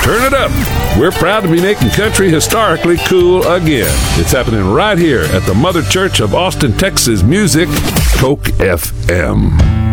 Turn it up. We're proud to be making country historically cool again. It's happening right here at the Mother Church of Austin, Texas Music, Coke FM.